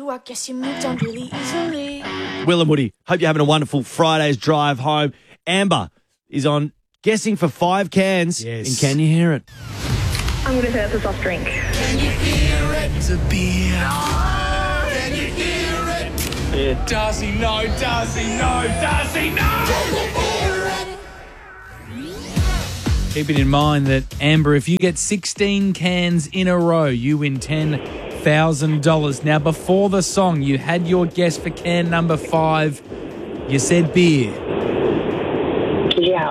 you, I guess you moved on really easily. Will and Woody, hope you're having a wonderful Friday's drive home. Amber is on guessing for 5 cans. Yes. And can you hear it? I'm going to say that's a soft drink. Can you hear it? It's a beer. Can you hear it? Yeah. Does he know? Does he know? Does he know? Can you hear it? Keeping in mind that, Amber, if you get 16 cans in a row, you win $10,000. Now, before the song, you had your guess for can number 5. You said beer. Yeah.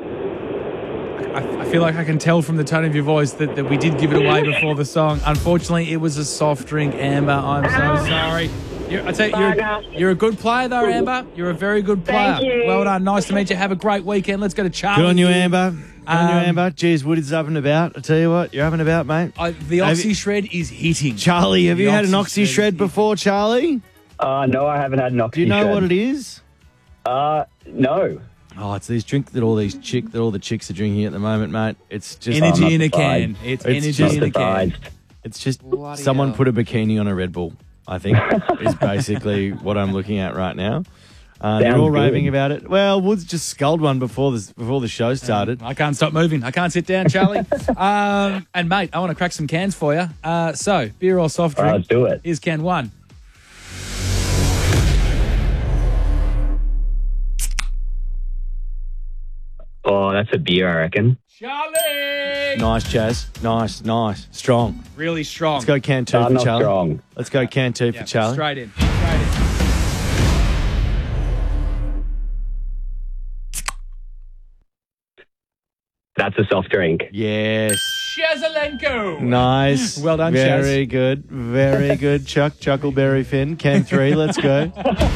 I feel like I can tell from the tone of your voice that we did give it away before the song. Unfortunately, it was a soft drink, Amber. I'm so sorry. You're a good player, though, Amber. You're a very good player. Thank you. Well done. Nice to meet you. Have a great weekend. Let's go to Charlie. Good on you, Amber. Good on you, Amber. Jeez, Woody's up and about. I tell you what, you're up and about, mate. The Oxy Shred is hitting. Charlie, have The you had an Oxy Oxy Shred Shred before, Charlie? No, I haven't had an Oxy Do you know Shred. what it is? No. Oh, it's these drink that all the chicks are drinking at the moment, mate. It's just Energy in a surprised. can. It's It's energy just in a can. surprised. It's just Bloody someone hell. put a bikini on a Red Bull, I think, is basically what I'm looking at right now. They're Sounds all good. raving about it. Well, Woods just sculled one before the show started. I can't stop moving. I can't sit down, Charlie. And, mate, I want to crack some cans for you. So, beer or soft All drink? right, let's do it. Here's can 1. Oh, that's a beer, I reckon. Charlie! Nice, Chaz. Nice. Strong. Really strong. Let's go can 2 for Not Charlie. strong. Let's go can 2 for Charlie. Straight in. That's a soft drink. Yes. Shazalenko! Nice. Well done, Very good. Very good, Chuck. Chuckleberry Finn. Can 3. Let's go.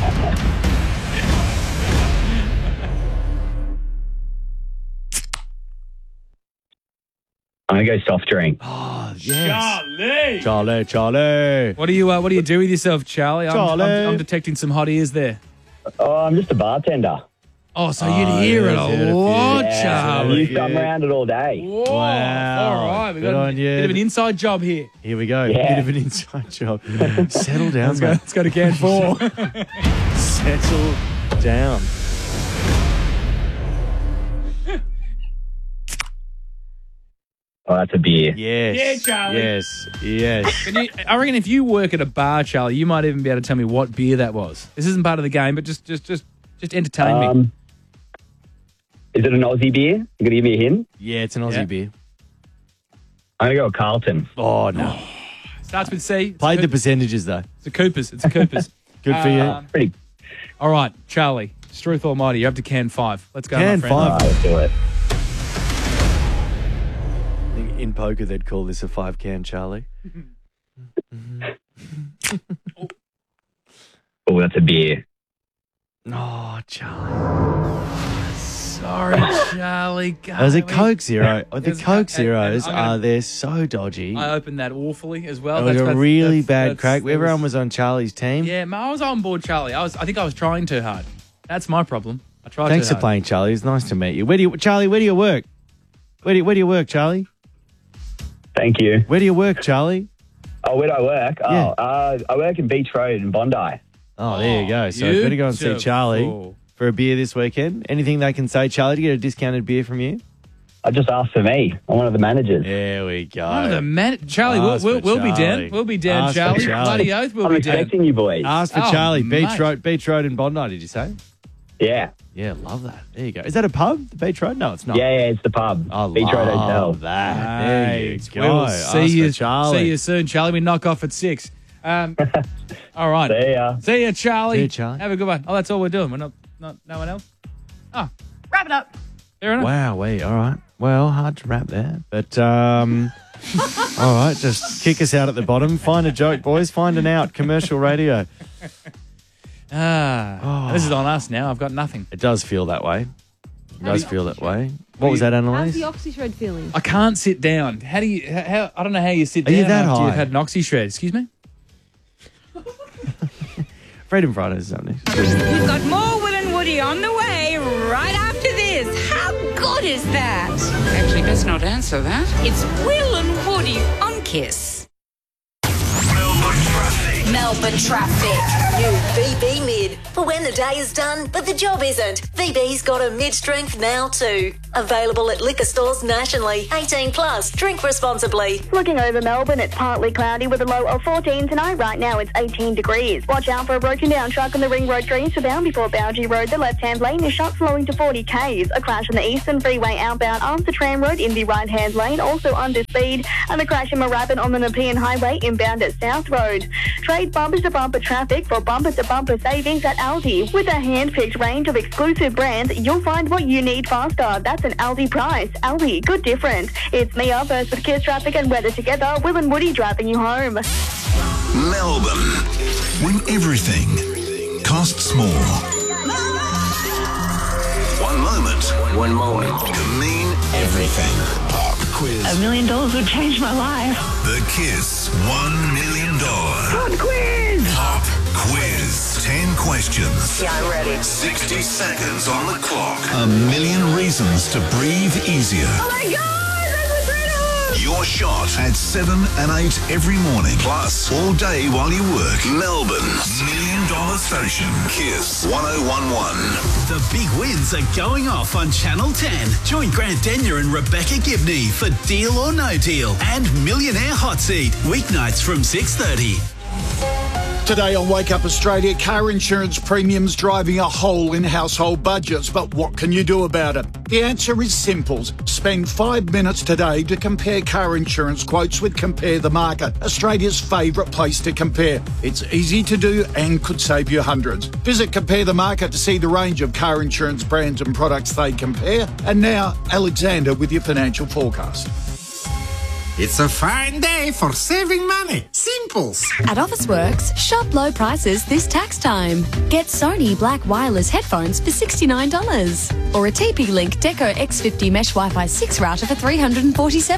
I'm going to go soft drink. Oh, yes. Charlie! Charlie. What do you do with yourself, Charlie? Charlie. I'm detecting some hot ears there. Oh, I'm just a bartender. Oh, so you'd hear it yes, heard a a few. lot, Yeah, Charlie. you come around it all day. Whoa. Wow. All right, we've Good got a on you. bit of an inside job here. Here we go. Yeah. Bit of an inside job. Settle down, mate. Let's go to can 4. Settle down. Oh, that's a beer. Yes. Yeah, Charlie. Yes. I reckon if you work at a bar, Charlie, you might even be able to tell me what beer that was. This isn't part of the game, but just entertain me. Is it an Aussie beer? You going to give me a hint? Yeah, it's an Aussie Yeah. beer. I'm going to go with Carlton. Oh, no. Starts with C. It's Played a the Coop- percentages, though. It's a Coopers. It's a Coopers. Good for you. Pretty. All right, Charlie. Struth Almighty, you're up to can 5. Let's go, Can my friend. 5. All right, let's do it. I think in poker, they'd call this a 5-can, Charlie. Oh, that's a beer. Oh, Charlie. Sorry, Charlie. There's a Coke Zero. The There's- Coke and Zeros I'm gonna- they're so dodgy. I opened that awfully as well. It was a That's- really that's- bad that's- crack. that Everyone was on Charlie's team. Yeah, I was on board, Charlie. I think I was trying too hard. That's my problem. I tried Thanks too for hard. playing, Charlie. It's nice to meet you. Charlie, where do you work? Where do you work, Charlie? Thank you. Where do you work, Charlie? Oh, where do I work? Yeah. I work in Beach Road in Bondi. Oh, there you go. So better go and see Charlie Beautiful. for a beer this weekend. Anything they can say, Charlie, to get a discounted beer from you? I just asked for me. I'm one of the managers. There we go. One of the Charlie, Ask we'll for be Charlie. down. We'll be down, Ask for Charlie. Charlie. Bloody oath, we'll I'm be down. expecting you boys. Ask for Oh, Charlie. mate. Beach Road in Bondi, did you say? Yeah. Yeah, love that. There you go. Is that a pub, the Beach Road? No, it's not. Yeah, it's the pub. I Beach Road Hotel. love that. There you Mate, go. we will Ask see you, for Charlie. see you soon, Charlie. We knock off at 6. All right. See ya. See you, Charlie. See you, Charlie. Have a good one. Oh, that's all we're doing. We're not no one else? Oh, wrap it up. Fair enough. Wow, wait, all right. Well, hard to wrap there. But, all right, just kick us out at the bottom. Find a joke, boys. Find an out. Commercial radio. This is on us now. I've got nothing. It does feel that way. It does feel that way. What was that, How's Annalise? the Oxy Shred feeling? I can't sit down. How do you? How, I don't know how you sit Are down you that after high? you've had an Oxy Shred. Excuse me. Freedom Fridays is up next. We've got more Will and Woody on the way right after this. How good is that? Actually, best not answer that. It's Will and Woody on Kiss. Melbourne traffic. New VB Mid. For when the day is done, but the job isn't. VB's got a mid-strength now too. Available at liquor stores nationally. 18 plus. Drink responsibly. Looking over Melbourne, it's partly cloudy with a low of 14 tonight. Right now, it's 18 degrees. Watch out for a broken down truck on the Ring Road to Easterbound before Boundary Road. The left-hand lane is shut, slowing to 40 k's. A crash on the Eastern Freeway outbound Armster Tram Road in the right-hand lane, also under speed. And the crash in Moorabbin on the Nepean Highway inbound at South Road. Trade bumper-to-bumper traffic for bumper-to-bumper savings at Aldi. With a hand-picked range of exclusive brands, you'll find what you need faster. That's an Aldi price. Aldi, good difference. It's Mia first with Kiss traffic and weather together. Will and Woody driving you home. Melbourne, when everything costs more. One moment can mean everything. Pop quiz. $1 million would change my life. The Kiss $1 million Pop quiz! Pop quiz. 10 questions. Yeah, I'm ready. 60 seconds on the clock. A million reasons to breathe easier. Oh my God, that's a riddle! Your shot at 7 and 8 every morning. Plus, all day while you work. Melbourne's $1 million station. Kiss 1011. The big wins are going off on Channel 10. Join Grant Denyer and Rebecca Gibney for Deal or No Deal and Millionaire Hot Seat. Weeknights from 6:30. Today on Wake Up Australia, car insurance premiums driving a hole in household budgets. But what can you do about it? The answer is simple. Spend 5 minutes today to compare car insurance quotes with Compare the Market, Australia's favourite place to compare. It's easy to do and could save you hundreds. Visit Compare the Market to see the range of car insurance brands and products they compare. And now, Alexander with your financial forecast. It's a fine day for saving money. Simples. At Officeworks, shop low prices this tax time. Get Sony Black Wireless headphones for $69. Or a TP-Link Deco X50 Mesh Wi-Fi 6 router for $347.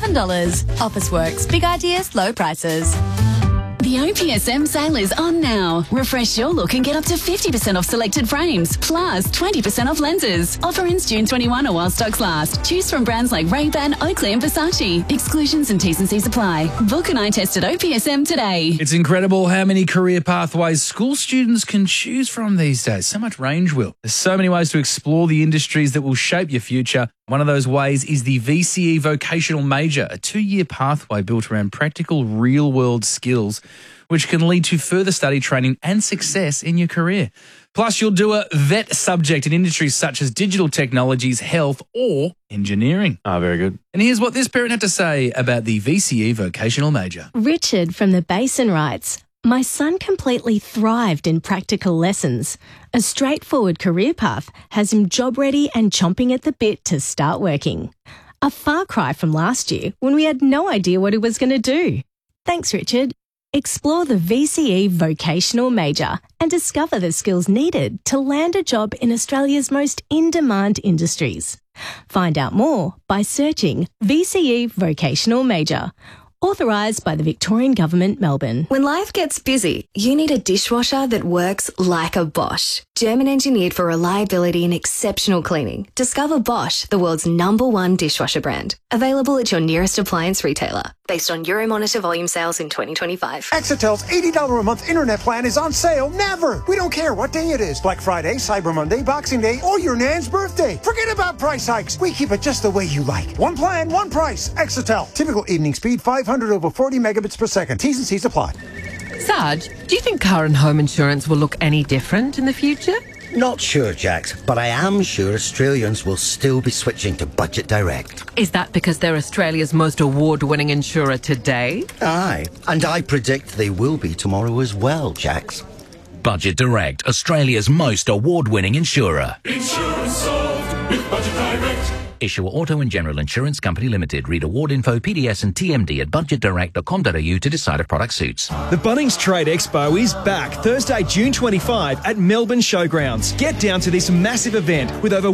Officeworks. Big ideas, low prices. The OPSM sale is on now. Refresh your look and get up to 50% off selected frames, plus 20% off lenses. Offer ends June 21 or while stocks last. Choose from brands like Ray-Ban, Oakley and Versace. Exclusions and T's and C's apply. Book an eye test at OPSM today. It's incredible how many career pathways school students can choose from these days. So much range, Will. There's so many ways to explore the industries that will shape your future. One of those ways is the VCE Vocational Major, a 2-year pathway built around practical real-world skills, which can lead to further study, training and success in your career. Plus, you'll do a VET subject in industries such as digital technologies, health or engineering. Oh, very good. And here's what this parent had to say about the VCE Vocational Major. Richard from the Basin writes, my son completely thrived in practical lessons. A straightforward career path has him job ready and chomping at the bit to start working. A far cry from last year when we had no idea what he was going to do. Thanks, Richard. Explore the VCE Vocational Major and discover the skills needed to land a job in Australia's most in-demand industries. Find out more by searching VCE Vocational Major. Authorised by the Victorian Government, Melbourne. When life gets busy, you need a dishwasher that works like a Bosch. German engineered for reliability and exceptional cleaning. Discover Bosch, the world's #1 dishwasher brand. Available at your nearest appliance retailer. Based on Euromonitor volume sales in 2025. Exetel's $80 a month internet plan is on sale never. We don't care what day it is. Black Friday, Cyber Monday, Boxing Day, or your nan's birthday. Forget about price hikes. We keep it just the way you like. One plan, one price. Exetel. Typical evening speed 500 over 40 megabits per second. T's and C's apply. Sarge, do you think car and home insurance will look any different in the future? Not sure, Jax, but I am sure Australians will still be switching to Budget Direct. Is that because they're Australia's most award-winning insurer today? Aye, and I predict they will be tomorrow as well, Jax. Budget Direct, Australia's most award-winning insurer. Insurance solved with Budget Direct. Issuer Auto and General Insurance Company Limited. Read award info, PDS and TMD at budgetdirect.com.au to decide if product suits. The Bunnings Trade Expo is back Thursday, June 25 at Melbourne Showgrounds. Get down to this massive event with over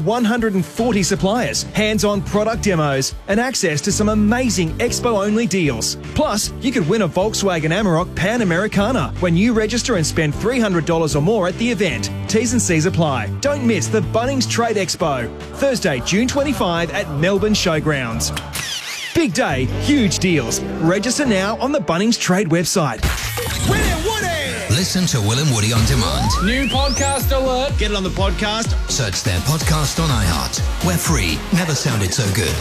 140 suppliers, hands-on product demos and access to some amazing expo-only deals. Plus, you could win a Volkswagen Amarok Pan Americana when you register and spend $300 or more at the event. T's and C's apply. Don't miss the Bunnings Trade Expo, Thursday, June 25 at Melbourne Showgrounds. Big day, huge deals. Register now on the Bunnings Trade website. Winnie Woody! Listen to Will and Woody on demand. New podcast alert. Get it on the podcast. Search their podcast on iHeart. We're free. Never sounded so good.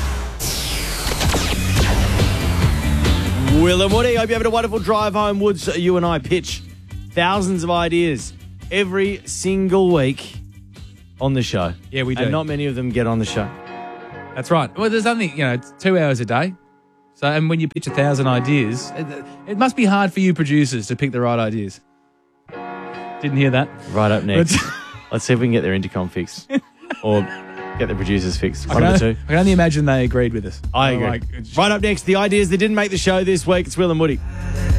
Will and Woody, hope you're having a wonderful drive home. Woods, you and I pitch thousands of ideas every single week on the show. Yeah, we do. And not many of them get on the show. That's right. Well, there's only, it's 2 hours a day. So, and when you pitch 1,000 ideas, it must be hard for you producers to pick the right ideas. Didn't hear that. Right up next. Let's see if we can get their intercom fixed. Or get the producers fixed. One of the two. I can only imagine they agreed with us. I agree. Right up next, the ideas that didn't make the show this week. It's Will and Woody.